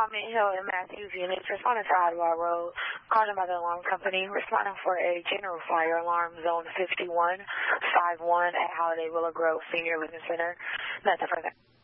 Mint Hill and Matthews units responding to Ottawa Road. Calling by the alarm company, responding for a general fire alarm zone 5151 at Holiday Willow Grove Senior Living Center. Nothing further.